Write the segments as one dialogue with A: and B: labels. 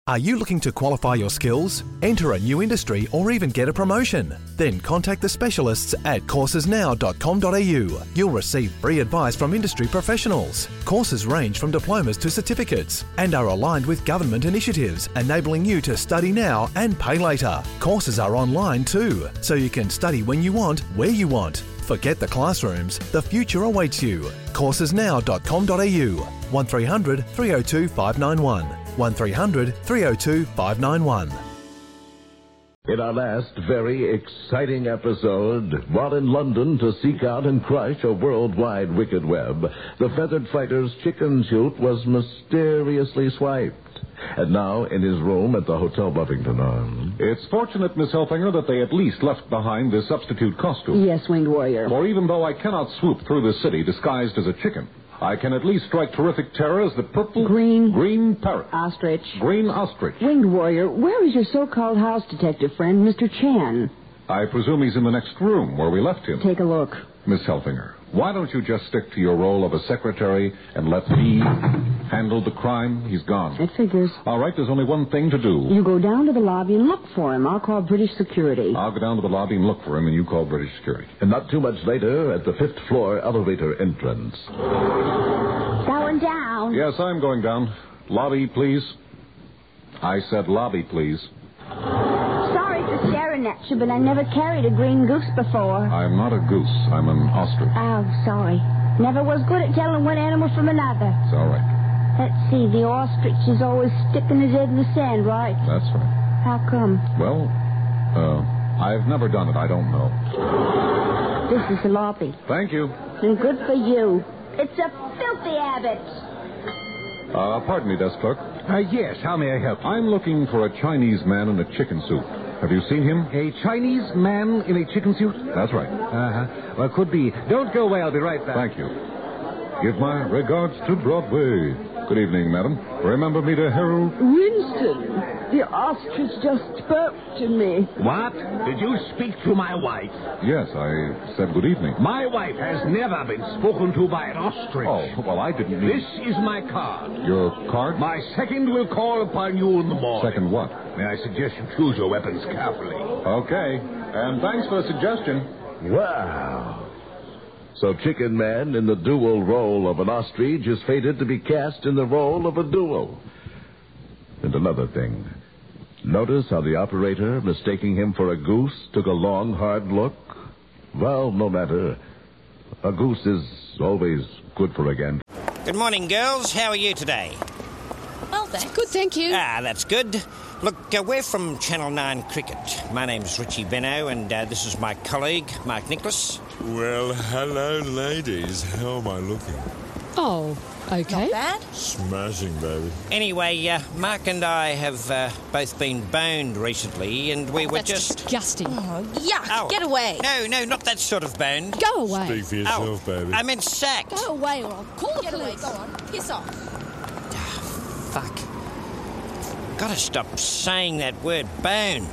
A: Are you looking to qualify your skills, enter a new industry, or even get a promotion? Then contact the specialists at coursesnow.com.au. You'll receive free advice from industry professionals. Courses range from diplomas to certificates and are aligned with government initiatives, enabling you to study now and pay later. Courses are online too, so you can study when you want, where you want. Forget the classrooms, the future awaits you. Coursesnow.com.au 1300 302 591 1300 302 591.
B: In our last very exciting episode, while in London to seek out and crush a worldwide wicked web, the feathered fighter's chicken suit was mysteriously swiped. And now in his room at the Hotel Buffington Arms.
C: It's fortunate, Miss Helfinger, that they at least left behind this substitute costume.
D: Yes, Winged Warrior.
C: For even though I cannot swoop through the city disguised as a chicken, I can at least strike terrific terror as the purple... Green parrot.
D: Ostrich.
C: Green ostrich.
D: Winged Warrior, where is your so-called house detective friend, Mr. Chan?
C: I presume he's in the next room where we left him.
D: Take a look.
C: Miss Helfinger, why don't you just stick to your role of a secretary and let me handle the crime? He's gone.
D: It figures.
C: All right, there's only one thing to do.
D: You go down to the lobby and look for him. I'll call British security.
C: I'll go down to the lobby and look for him, and you call British security.
B: And not too much later, at the 5th floor elevator entrance.
D: Going down.
C: Yes, I'm going down. Lobby, please. I said lobby, please.
D: Sorry for staring at you, but I never carried a green goose before.
C: I'm not a goose. I'm an ostrich.
D: Oh, sorry. Never was good at telling one animal from another.
C: It's all right.
D: Let's see, the ostrich is always sticking his head in the sand, right?
C: That's right.
D: How come?
C: Well, I've never done it. I don't know.
D: This is the lobby.
C: Thank you.
D: And good for you. It's a filthy habit.
C: Pardon me, desk clerk.
E: Yes, how may I help you?
C: I'm looking for a Chinese man in a chicken suit. Have you seen him?
E: A Chinese man in a chicken suit?
C: That's right.
E: Uh-huh. Well, could be. Don't go away. I'll be right back.
C: Thank you. Give my regards to Broadway. Good evening, madam. Remember me to Harold?
D: Winston, the ostrich just spoke to me.
F: What? Did you speak to my wife?
C: Yes, I said good evening.
F: My wife has never been spoken to by an ostrich.
C: Oh, well, I didn't mean...
F: This is my card.
C: Your card?
F: My second will call upon you in the morning.
C: Second what?
F: May I suggest you choose your weapons carefully?
C: Okay. And thanks for the suggestion.
B: Wow. So Chicken Man, in the dual role of an ostrich, is fated to be cast in the role of a duo. And another thing. Notice how the operator, mistaking him for a goose, took a long, hard look? Well, no matter. A goose is always good for a gander.
G: Good morning, girls. How are you today?
H: Well, thanks. Good, thank you.
G: That's good. Look, we're from Channel 9 Cricket. My name's Richie Benno, and this is my colleague, Mark Nicholas.
I: Well, hello, ladies. How am I looking?
H: Oh, okay. Not bad.
I: Smashing, baby.
G: Anyway, Mark and I have both been boned recently, and we were
H: That's
G: just...
H: disgusting.
J: Oh, yuck.
G: Oh.
J: Get away.
G: No, not that sort of boned.
H: Go away.
I: Speak for yourself, baby.
G: I meant sacked.
H: Go away or I'll call the
J: Get away.
H: police.
J: Go on. Piss off.
G: Fuck. Gotta stop saying that word, boned.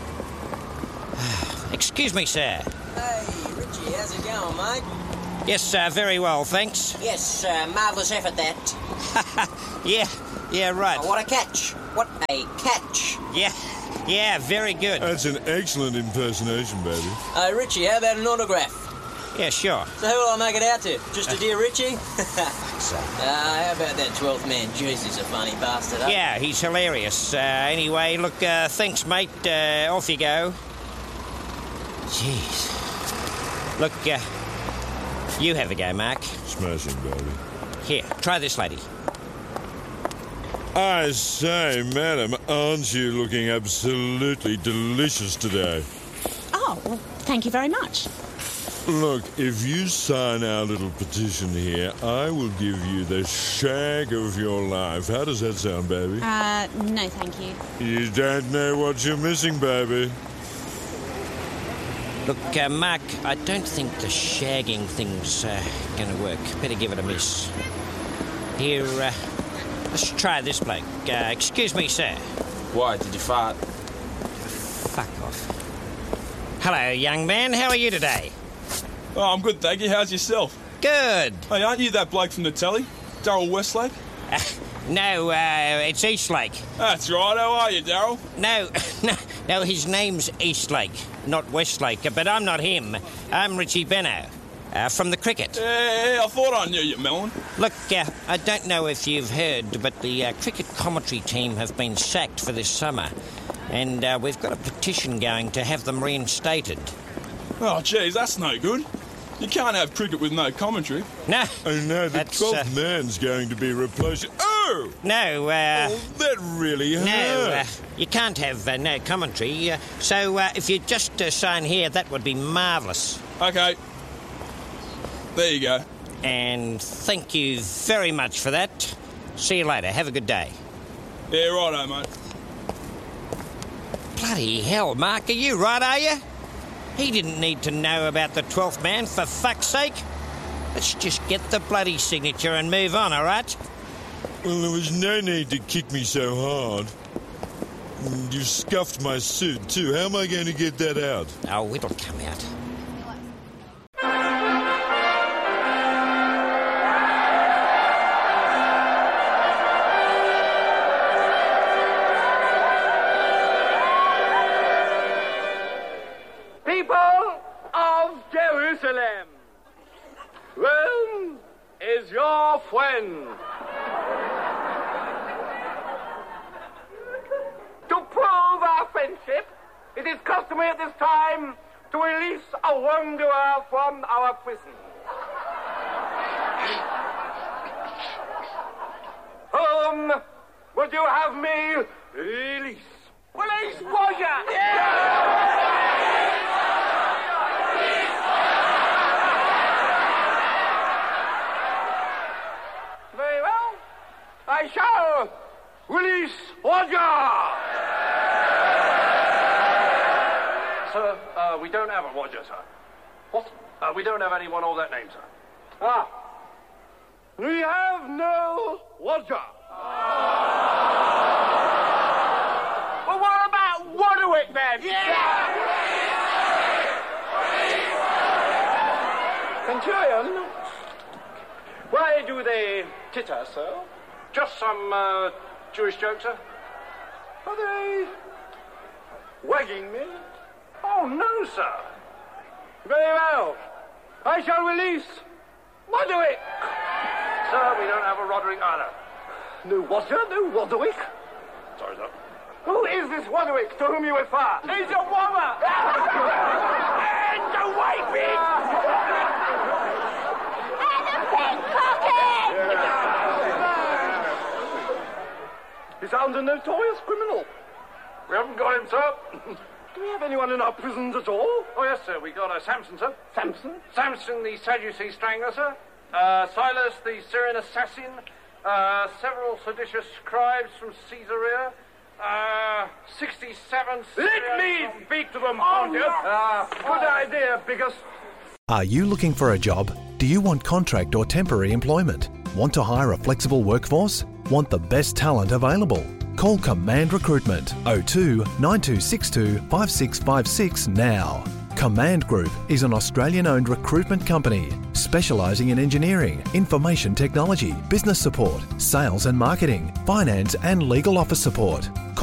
G: Excuse me, sir.
K: Hey, Richie, how's it going, mate?
G: Yes, very well, thanks.
K: Yes, marvellous effort, that.
G: Yeah, right.
K: Oh, what a catch. What a catch.
G: Yeah, very good.
I: That's an excellent impersonation, baby.
K: Richie, how about an autograph?
G: Yeah, sure.
K: So who will I make it out to? Just a dear Richie? How about that 12th man? Jeez, he's a funny bastard, huh?
G: Yeah, he's hilarious. Anyway, look, thanks, mate. Off you go. Jeez. Look, you have a go, Mark.
I: Smashing, baby.
G: Here, try this, lady.
I: I say, madam, aren't you looking absolutely delicious today?
J: Oh, well, thank you very much.
I: Look, if you sign our little petition here, I will give you the shag of your life. How does that sound, baby?
J: No, thank you.
I: You don't know what you're missing, baby.
G: Look, Mark, I don't think the shagging thing's going to work. Better give it a miss. Here, let's try this bloke. Excuse me, sir.
K: Why, did you fart?
G: Fuck off. Hello, young man. How are you today?
L: Oh, I'm good, thank you. How's yourself?
G: Good.
L: Hey, aren't you that bloke from the telly? Darryl Westlake?
G: No, it's Eastlake.
L: That's right. How are you, Daryl?
G: No, his name's Eastlake, not Westlake. But I'm not him. I'm Richie Benno, from the cricket.
L: I thought I knew you, Melon.
G: Look, I don't know if you've heard, but the cricket commentary team have been sacked for this summer. And we've got a petition going to have them reinstated.
L: Oh, geez, that's no good. You can't have cricket with no commentary.
G: No.
I: Oh, no, the 12th man's going to be replaced. Oh!
G: No,
I: Oh, that really hurt.
G: No, you can't have no commentary. So if you just sign here, that would be marvellous.
L: OK. There you go.
G: And thank you very much for that. See you later. Have a good day.
L: Yeah, righto, mate.
G: Bloody hell, Mark, are you right, are you? He didn't need to know about the 12th man, for fuck's sake. Let's just get the bloody signature and move on, all right?
I: Well, there was no need to kick me so hard. You scuffed my suit, too. How am I going to get that out?
G: Oh, it'll come out.
M: People of Jerusalem, Rome is your friend. To prove our friendship, it is customary at this time to release a wanderer from our prison. Whom would you have me release? Release Roger! Very well. I shall release Roger! Sir, we don't have a Roger, sir. What? We don't have anyone of that name, sir. Ah. We have no Roger. Well, what about Roderick, then? Centurion, why do they titter, sir? Just some Jewish joke, sir. Are they wagging me? Oh, no, sir. Very well. I shall release Roderick. Sir, we don't have a Roderick either. No Roger? No Roderick? Sorry, sir. Who is this Roderick to whom you refer? He's a woman! And a white He sounds a notorious criminal. We haven't got him, sir. Do we have anyone in our prisons at all? Oh, yes, sir. We got Samson, sir. Samson? Samson, the Sadducee strangler, sir. Silas, the Syrian assassin. Several seditious scribes from Caesarea. 67... Let me speak to them, Pontius. Good idea, Biggus.
A: Are you looking for a job? Do you want contract or temporary employment? Want to hire a flexible workforce? Want the best talent available? Call Command Recruitment 02 9262 5656 now. Command Group is an Australian-owned recruitment company specialising in engineering, information technology, business support, sales and marketing, finance and legal office support.